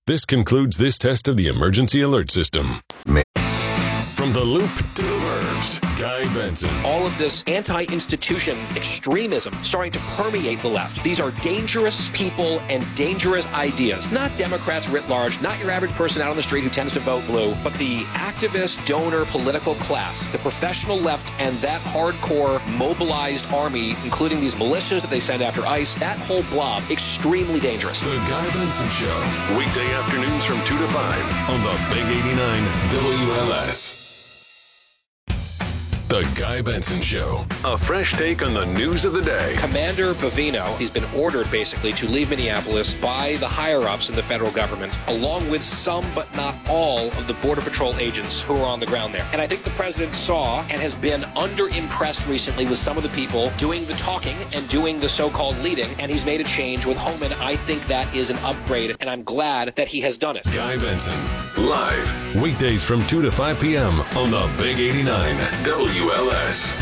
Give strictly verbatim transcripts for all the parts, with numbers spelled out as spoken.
This concludes this test of the emergency alert system. From the loop to the verbs, Guy Benson. All of this anti-institution extremism starting to permeate the left. These are dangerous people and dangerous ideas. Not Democrats writ large, not your average person out on the street who tends to vote blue, but the activist, donor, political class, the professional left, and that hardcore mobilized army, including these militias that they send after ICE, that whole blob, extremely dangerous. The Guy Benson Show, weekday afternoons from two to five on the Big eighty-nine W L S. The Guy Benson Show, a fresh take on the news of the day. Commander Bovino, he's been ordered basically to leave Minneapolis by the higher-ups in the federal government, along with some but not all of the Border Patrol agents who are on the ground there. And I think the president saw and has been under-impressed recently with some of the people doing the talking and doing the so-called leading, and he's made a change with Homan. I think that is an upgrade, and I'm glad that he has done it. Guy Benson, live, weekdays from two to five p.m. on the Big eighty-nine W L S.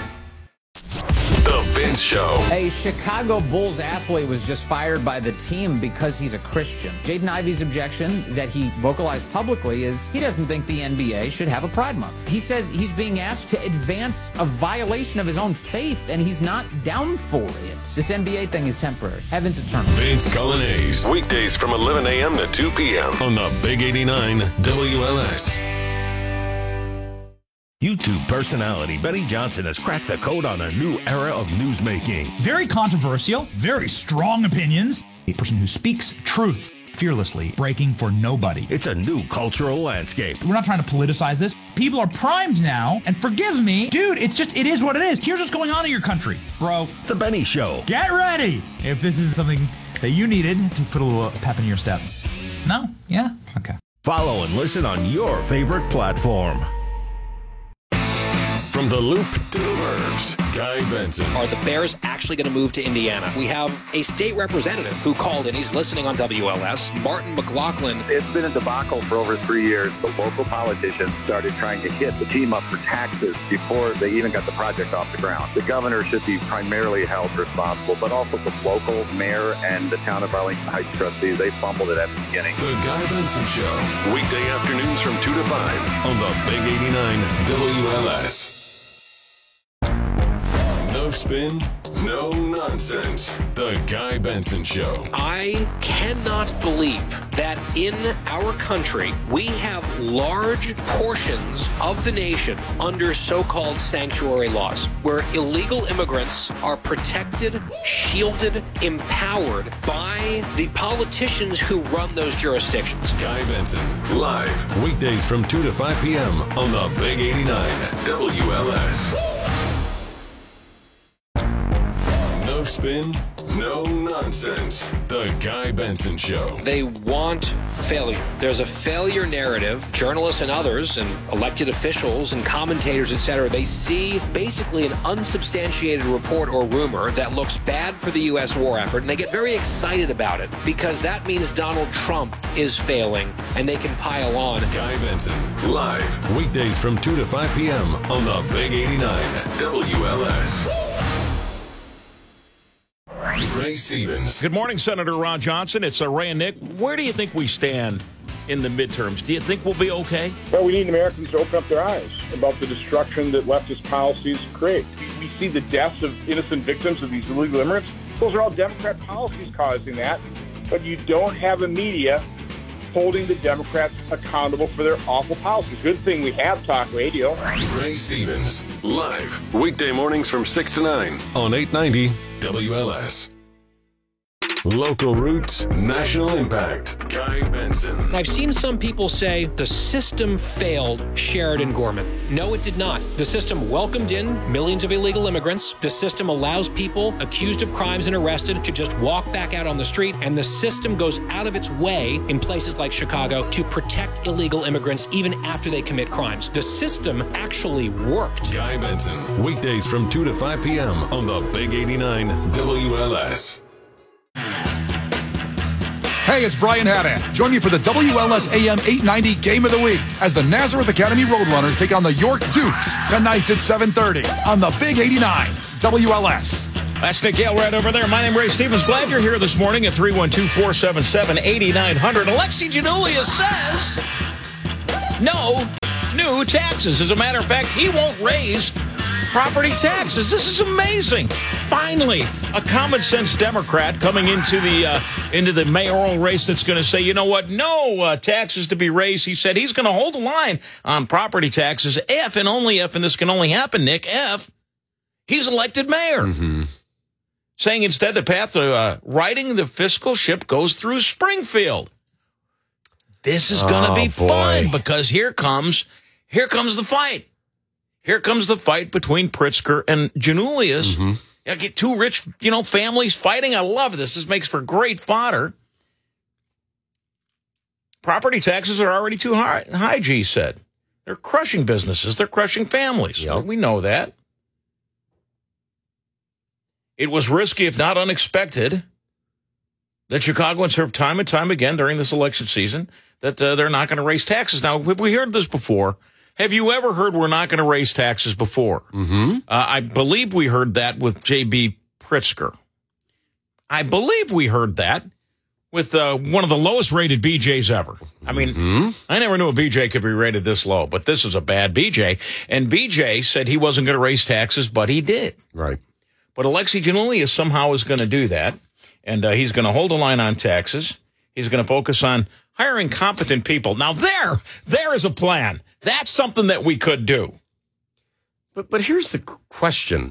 The Vince Show. A Chicago Bulls athlete was just fired by the team because he's a Christian. Jaden Ivey's objection that he vocalized publicly is he doesn't think the N B A should have a Pride Month. He says he's being asked to advance a violation of his own faith, and he's not down for it. This N B A thing is temporary. Heaven's eternal. Vince Colonnese, weekdays from eleven a.m. to two p.m. on the Big eighty-nine W L S. YouTube personality Benny Johnson has cracked the code on a new era of newsmaking. Very controversial, very strong opinions. A person who speaks truth fearlessly, breaking for nobody. It's a new cultural landscape. We're not trying to politicize this. People are primed now, and forgive me, dude, it's just, it is what it is. Here's what's going on in your country, bro. The Benny Show. Get ready if this is something that you needed to put a little pep in your step. No? Yeah? Okay. Follow and listen on your favorite platform. From the loop to the verbs, Guy Benson. Are the Bears actually going to move to Indiana? We have a state representative who called in. He's listening on W L S. Martin McLaughlin. It's been a debacle for over three years. The local politicians started trying to hit the team up for taxes before they even got the project off the ground. The governor should be primarily held responsible, but also the local mayor and the town of Arlington Heights trustees. They fumbled it at the beginning. The Guy Benson Show, weekday afternoons from two to five on the Big eighty-nine W L S. No spin, no nonsense. The Guy Benson Show. I cannot believe that in our country we have large portions of the nation under so-called sanctuary laws, where illegal immigrants are protected, shielded, empowered by the politicians who run those jurisdictions. Guy Benson, live, weekdays from two to five p.m. on the Big eighty-nine W L S. No spin, no nonsense. The Guy Benson Show. They want failure. There's a failure narrative. Journalists and others and elected officials and commentators, et cetera, they see basically an unsubstantiated report or rumor that looks bad for the U S war effort, and they get very excited about it because that means Donald Trump is failing and they can pile on. Guy Benson, live, weekdays from two to five p.m. on the Big eighty-nine W L S. Ray Stevens. Good morning, Senator Ron Johnson. It's uh, Ray and Nick. Where do you think we stand in the midterms? Do you think we'll be okay? Well, we need Americans to open up their eyes about the destruction that leftist policies create. We see the deaths of innocent victims of these illegal immigrants. Those are all Democrat policies causing that. But you don't have a media holding the Democrats accountable for their awful policies. Good thing we have talk radio. Ray Stevens, live, weekday mornings from six to nine on eight ninety W L S. Local roots, national impact. Guy Benson. I've seen some people say the system failed Sheridan Gorman. No, it did not. The system welcomed in millions of illegal immigrants. The system allows people accused of crimes and arrested to just walk back out on the street. And the system goes out of its way in places like Chicago to protect illegal immigrants even after they commit crimes. The system actually worked. Guy Benson, weekdays from two to five p.m. on the Big eighty-nine W L S. Hey, it's Brian Haddad. Join me for the W L S A M eight ninety Game of the Week as the Nazareth Academy Roadrunners take on the York Dukes tonight at seven thirty on the Big eighty-nine W L S. That's Nick Gale right over there. My name is Ray Stevens. Glad you're here this morning at three one two, four seven seven, eight nine zero zero. Alexi Giannoulias says no new taxes. As a matter of fact, he won't raise property taxes. This is amazing. Finally, a common sense Democrat coming into the uh, into the mayoral race that's going to say, you know what, no uh, taxes to be raised. He said he's going to hold the line on property taxes if and only if, and this can only happen, Nick, if he's elected mayor. Mm-hmm. Saying instead the path of uh, righting the fiscal ship goes through Springfield. This is going to oh, be boy. fun because here comes, here comes the fight. Here comes the fight between Pritzker and Giannoulias. Mm-hmm. You get two rich, you know, families fighting. I love this. This makes for great fodder. Property taxes are already too high, high G said. They're crushing businesses. They're crushing families. Yep. We know that. It was risky, if not unexpected, that Chicagoans heard time and time again during this election season that uh, they're not going to raise taxes. Now, have we heard this before? Have you ever heard we're not going to raise taxes before? Mm-hmm. Uh, I believe we heard that with J B Pritzker. I believe we heard that with uh, one of the lowest rated B Js ever. I mean, mm-hmm. I never knew a B J could be rated this low, but this is a bad B J. And B J said he wasn't going to raise taxes, but he did. Right. But Alexi Giannoulias somehow is going to do that, and uh, he's going to hold the line on taxes. He's going to focus on hiring competent people. Now, there, there is a plan. That's something that we could do. But but here's the question.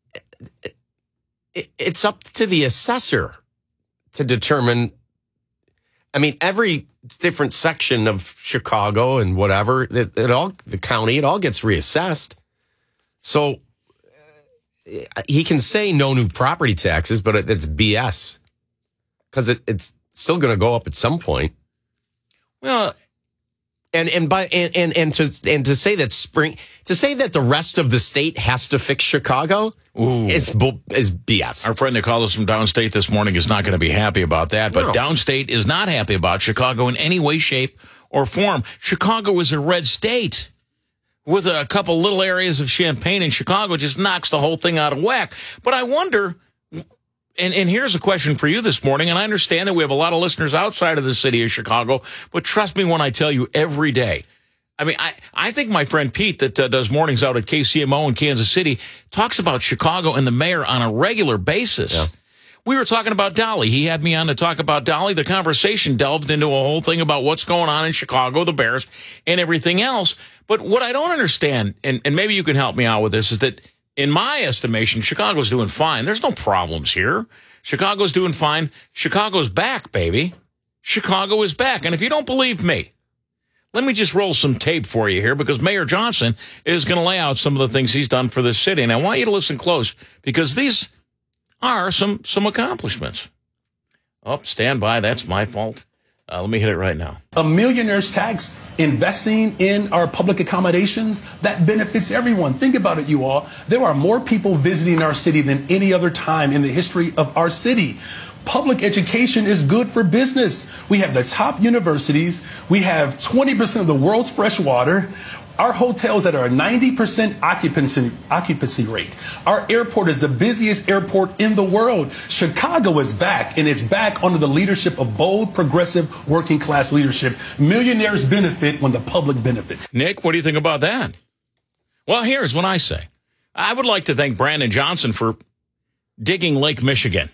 It's up to the assessor to determine. I mean, every different section of Chicago and whatever, it, it all the county, it all gets reassessed. So he can say no new property taxes, but it, it's B S because it, it's still going to go up at some point. Well, and and by and, and and to and to say that spring to say that the rest of the state has to fix Chicago Ooh. is is B S. Our friend that called us from downstate this morning is not going to be happy about that. But No. downstate is not happy about Chicago in any way, shape, or form. Chicago is a red state. With a couple little areas of Champaign in Chicago, just knocks the whole thing out of whack. But I wonder, and, and here's a question for you this morning, and I understand that we have a lot of listeners outside of the city of Chicago, but trust me when I tell you every day. I mean, I, I think my friend Pete that uh, does mornings out at K C M O in Kansas City talks about Chicago and the mayor on a regular basis. Yeah. We were talking about Dolly. He had me on to talk about Dolly. The conversation delved into a whole thing about what's going on in Chicago, the Bears, and everything else. But what I don't understand, and, and maybe you can help me out with this, is that in my estimation, Chicago's doing fine. There's no problems here. Chicago's doing fine. Chicago's back, baby. Chicago is back. And if you don't believe me, let me just roll some tape for you here because Mayor Johnson is going to lay out some of the things he's done for this city. And I want you to listen close because these are some some accomplishments. Oh, stand by. That's my fault. Uh, let me hit it right now. A millionaire's tax, investing in our public accommodations, that benefits everyone. Think about it, you all. There are more people visiting our city than any other time in the history of our city. Public education is good for business. We have the top universities. We have twenty percent of the world's fresh water. Our hotels that are a ninety percent occupancy occupancy rate. Our airport is the busiest airport in the world. Chicago is back, and it's back under the leadership of bold, progressive, working class leadership. Millionaires benefit when the public benefits. Nick, what do you think about that? Well, here's what I say. I would like to thank Brandon Johnson for digging Lake Michigan.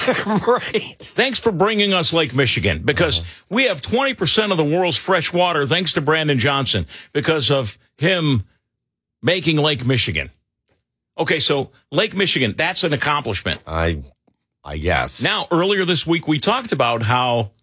Right. Thanks for bringing us Lake Michigan because uh-huh. we have twenty percent of the world's fresh water thanks to Brandon Johnson because of him making Lake Michigan. Okay, so Lake Michigan, that's an accomplishment. I I guess. Now, earlier this week, we talked about how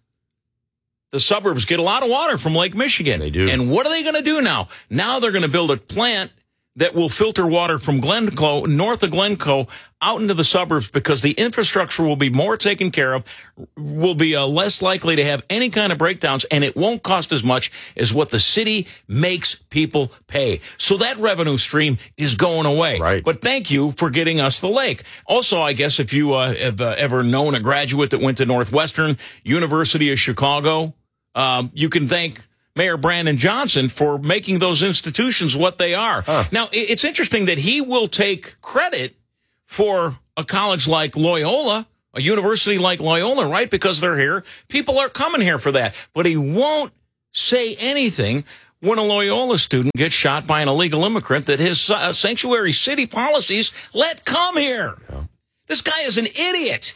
the suburbs get a lot of water from Lake Michigan. They do. And what are they going to do now? Now they're going to build a plant that will filter water from Glencoe, north of Glencoe, out into the suburbs because the infrastructure will be more taken care of, will be uh, less likely to have any kind of breakdowns, and it won't cost as much as what the city makes people pay. So that revenue stream is going away. Right. But thank you for getting us the lake. Also, I guess if you uh, have uh, ever known a graduate that went to Northwestern University of Chicago, um, you can thank Mayor Brandon Johnson for making those institutions what they are. Huh. Now, it's interesting that he will take credit for a college like Loyola, a university like Loyola, right? Because they're here. People are coming here for that. But he won't say anything when a Loyola student gets shot by an illegal immigrant that his uh, sanctuary city policies let come here. Yeah. This guy is an idiot.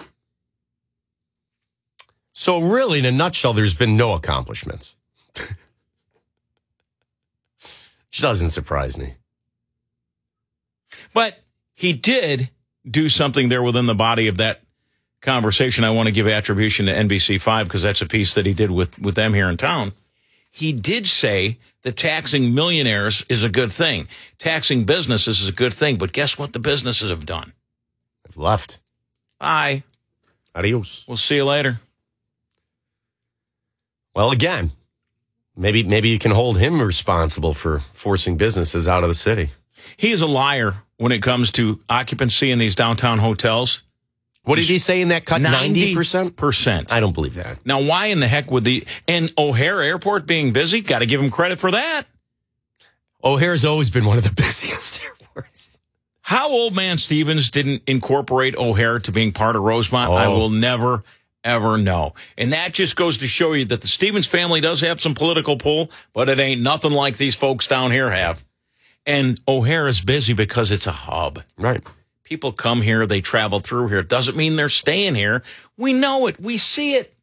So really, in a nutshell, there's been no accomplishments. Which doesn't surprise me. But he did do something there within the body of that conversation. I want to give attribution to N B C five because that's a piece that he did with, with them here in town. He did say that taxing millionaires is a good thing. Taxing businesses is a good thing. But guess what the businesses have done? They've left. Bye. Adios. We'll see you later. Well, again, maybe maybe you can hold him responsible for forcing businesses out of the city. He is a liar when it comes to occupancy in these downtown hotels. What did he say in that cut? ninety percent? Percent. I don't believe that. Now, why in the heck would the... And O'Hare Airport being busy, got to give him credit for that. O'Hare's always been one of the busiest airports. How Old Man Stevens didn't incorporate O'Hare to being part of Rosemont, oh. I will never, ever know. And that just goes to show you that the Stevens family does have some political pull, but it ain't nothing like these folks down here have. And O'Hare is busy because it's a hub. Right. People come here, they travel through here. It doesn't mean they're staying here. We know it. We see it.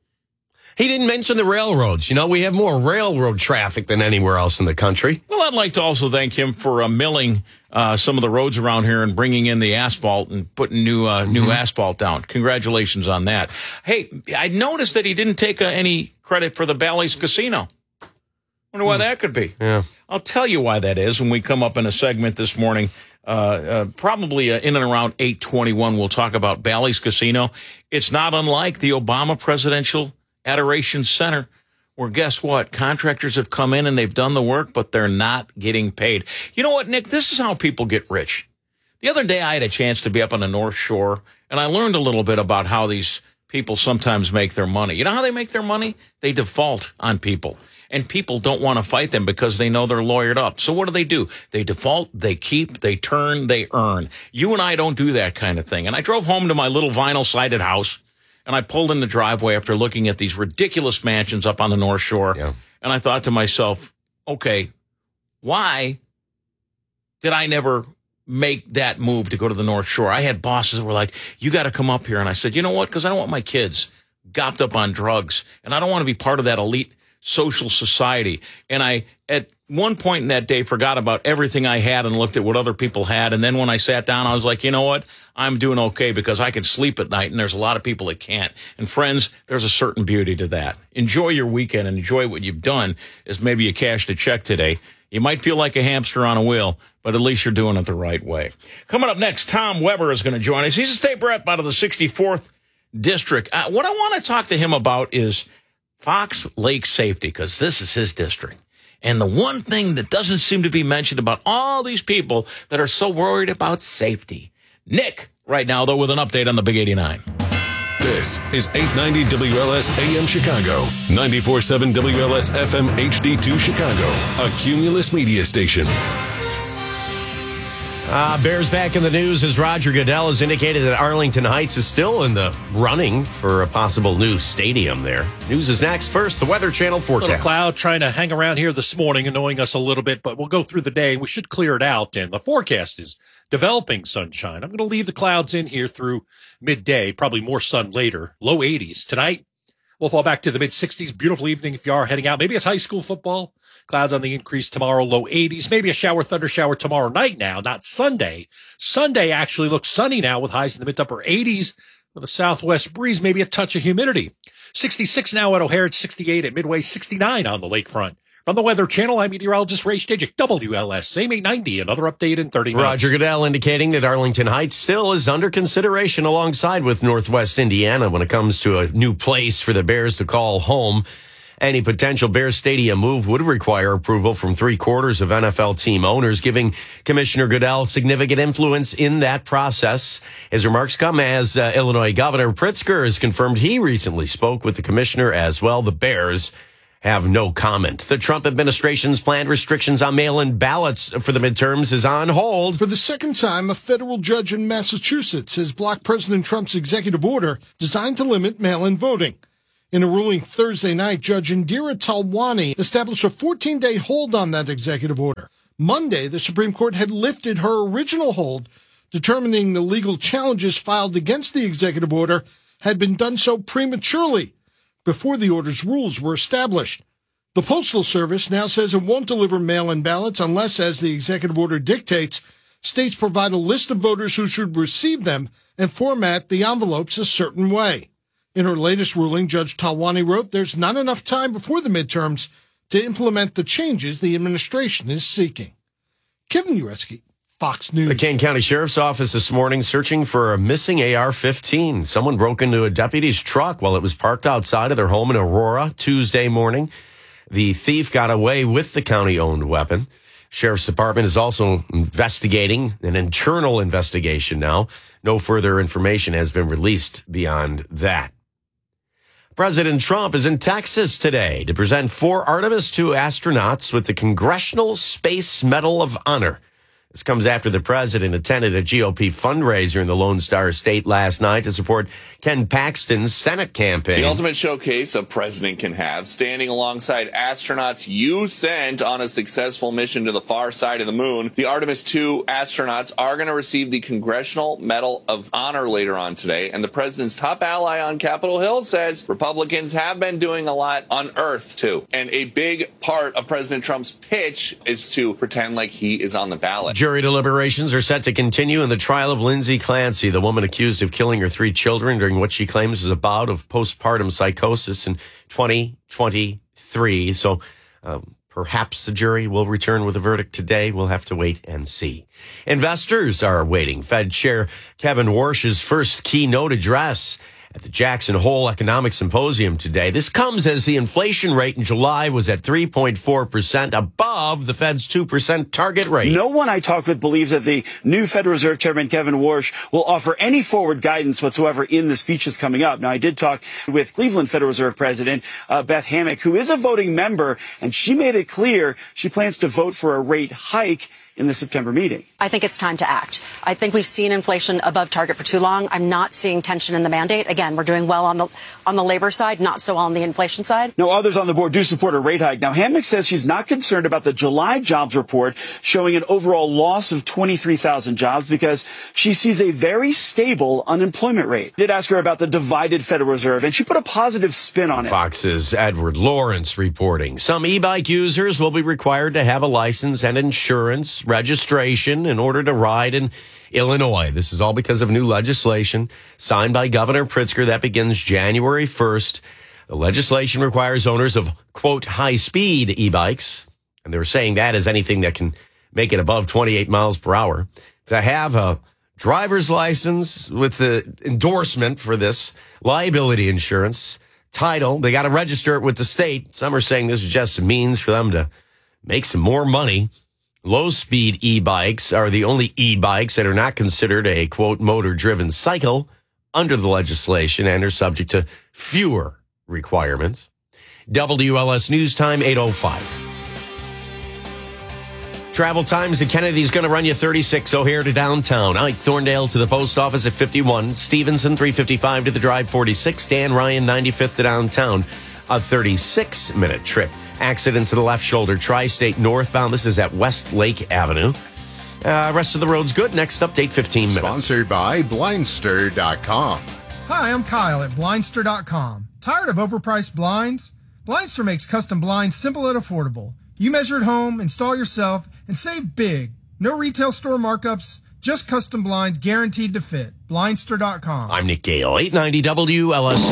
He didn't mention the railroads. You know, we have more railroad traffic than anywhere else in the country. Well, I'd like to also thank him for uh, milling uh, some of the roads around here and bringing in the asphalt and putting new uh, mm-hmm. new asphalt down. Congratulations on that. Hey, I noticed that he didn't take uh, any credit for the Bally's Casino. Wonder why mm. that could be. Yeah. I'll tell you why that is when we come up in a segment this morning. Uh, uh, probably uh, in and around eight twenty-one, we'll talk about Bally's Casino. It's not unlike the Obama Presidential Adoration Center, where guess what? Contractors have come in and they've done the work, but they're not getting paid. You know what, Nick? This is how people get rich. The other day, I had a chance to be up on the North Shore, and I learned a little bit about how these people sometimes make their money. You know how they make their money? They default on people. And people don't want to fight them because they know they're lawyered up. So what do they do? They default, they keep, they turn, they earn. You and I don't do that kind of thing. And I drove home to my little vinyl-sided house, and I pulled in the driveway after looking at these ridiculous mansions up on the North Shore. Yeah. And I thought to myself, okay, why did I never make that move to go to the North Shore? I had bosses that were like, you got to come up here. And I said, you know what? Because I don't want my kids gopped up on drugs, and I don't want to be part of that elite social society. And I, at one point in that day, forgot about everything I had and looked at what other people had. And then when I sat down, I was like, you know what? I'm doing okay because I can sleep at night, and there's a lot of people that can't. And friends, there's a certain beauty to that. Enjoy your weekend and enjoy what you've done as maybe you cashed a check today. You might feel like a hamster on a wheel, but at least you're doing it the right way. Coming up next, Tom Weber is going to join us. He's a state rep out of the sixty-fourth district. Uh, what I want to talk to him about is Fox Lake safety, because this is his district. And the one thing that doesn't seem to be mentioned about all these people that are so worried about safety. Nick, right now, though, with an update on the Big eighty-nine. This is eight ninety W L S A M Chicago, ninety-four point seven W L S F M H D two Chicago, a Cumulus media station. Uh, Bears back in the news as Roger Goodell has indicated that Arlington Heights is still in the running for a possible new stadium there. News is next. First, the Weather Channel forecast. Little cloud trying to hang around here this morning, annoying us a little bit, but we'll go through the day. We should clear it out, and the forecast is developing sunshine. I'm going to leave the clouds in here through midday, probably more sun later. Low eighties. Tonight, we'll fall back to the mid-sixties. Beautiful evening if you are heading out. Maybe it's high school football. Clouds on the increase tomorrow, low eighties. Maybe a shower, thunder shower tomorrow night now, not Sunday. Sunday actually looks sunny now with highs in the mid-to-upper eighties with a southwest breeze, maybe a touch of humidity. sixty-six now at O'Hare, sixty-eight at Midway, sixty-nine on the lakefront. From the Weather Channel, I'm meteorologist Ray Stajic, W L S, same eight ninety, another update in thirty minutes. Roger Goodell indicating that Arlington Heights still is under consideration alongside with Northwest Indiana when it comes to a new place for the Bears to call home. Any potential Bears Stadium move would require approval from three quarters of N F L team owners, giving Commissioner Goodell significant influence in that process. His remarks come as uh, Illinois Governor Pritzker has confirmed he recently spoke with the commissioner as well. The Bears have no comment. The Trump administration's planned restrictions on mail-in ballots for the midterms is on hold. For the second time, a federal judge in Massachusetts has blocked President Trump's executive order designed to limit mail-in voting. In a ruling Thursday night, Judge Indira Talwani established a fourteen-day hold on that executive order. Monday, the Supreme Court had lifted her original hold, determining the legal challenges filed against the executive order had been done so prematurely, before the order's rules were established. The Postal Service now says it won't deliver mail-in ballots unless, as the executive order dictates, states provide a list of voters who should receive them and format the envelopes a certain way. In her latest ruling, Judge Talwani wrote there's not enough time before the midterms to implement the changes the administration is seeking. Kevin Ureski, Fox News. The Kane County Sheriff's Office this morning searching for a missing A R fifteen. Someone broke into a deputy's truck while it was parked outside of their home in Aurora Tuesday morning. The thief got away with the county-owned weapon. Sheriff's Department is also investigating an internal investigation now. No further information has been released beyond that. President Trump is in Texas today to present four Artemis two astronauts with the Congressional Space Medal of Honor. This comes after the president attended a G O P fundraiser in the Lone Star State last night to support Ken Paxton's Senate campaign. The ultimate showcase a president can have, standing alongside astronauts you sent on a successful mission to the far side of the moon. The Artemis two astronauts are going to receive the Congressional Medal of Honor later on today, and the president's top ally on Capitol Hill says Republicans have been doing a lot on Earth, too. And a big part of President Trump's pitch is to pretend like he is on the ballot. Jury deliberations are set to continue in the trial of Lindsay Clancy, the woman accused of killing her three children during what she claims is a bout of postpartum psychosis in twenty twenty-three. So um, perhaps the jury will return with a verdict today. We'll have to wait and see. Investors are waiting. Fed Chair Kevin Warsh's first keynote address at the Jackson Hole Economic Symposium today. This comes as the inflation rate in July was at three point four percent, above the Fed's two percent target rate. No one I talked with believes that the new Federal Reserve Chairman Kevin Warsh will offer any forward guidance whatsoever in the speeches coming up. Now, I did talk with Cleveland Federal Reserve President uh, Beth Hammack, who is a voting member, and she made it clear she plans to vote for a rate hike in the September meeting. I think it's time to act. I think we've seen inflation above target for too long. I'm not seeing tension in the mandate. Again, we're doing well on the on the labor side, not so well on the inflation side. No, others on the board do support a rate hike. Now, Hammack says she's not concerned about the July jobs report showing an overall loss of twenty-three thousand jobs because she sees a very stable unemployment rate. I did ask her about the divided Federal Reserve, and she put a positive spin on it. Fox's Edward Lawrence reporting. Some e-bike users will be required to have a license and insurance registration in order to ride in Illinois. This is all because of new legislation signed by Governor Pritzker that begins January first. The legislation requires owners of, quote, high-speed e-bikes, and they're saying that is anything that can make it above twenty-eight miles per hour, to have a driver's license with the endorsement for this, liability insurance, title. They got to register it with the state. Some are saying this is just a means for them to make some more money. Low-speed e-bikes are the only e-bikes that are not considered a, quote, motor-driven cycle under the legislation and are subject to fewer requirements. W L S News Time, eight oh five. Travel times at Kennedy's going to run you thirty-six O'Hare to downtown. Ike Thorndale to the post office at fifty-one. Stevenson, three fifty-five to the drive, forty-six. Dan Ryan, ninety-fifth to downtown. A thirty-six minute trip. Accident to the left shoulder, Tri-State northbound. This is at Westlake Avenue. Uh, rest of the road's good. Next update, fifteen minutes. Sponsored by Blindster dot com. Hi, I'm Kyle at Blindster dot com. Tired of overpriced blinds? Blindster makes custom blinds simple and affordable. You measure at home, install yourself, and save big. No retail store markups, just custom blinds guaranteed to fit. Blindster dot com. I'm Nick Gale, eight ninety W L S.